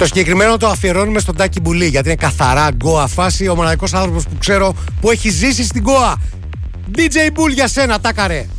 Το συγκεκριμένο το αφιερώνουμε στον Τάκη Μπουλή, γιατί είναι καθαρά γκόα φάση. Ο μοναδικός άνθρωπος που ξέρω που έχει ζήσει στην γκόα. DJ Bull για σένα, τάκαρε.